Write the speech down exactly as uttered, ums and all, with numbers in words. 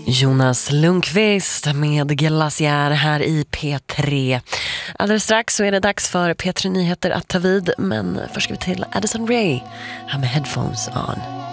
Jonas Lundqvist med Glaciär här i P tre. Alldeles strax så är det dags för P tre Nyheter att ta vid, men först ska vi till Addison Rae här med Headphones On.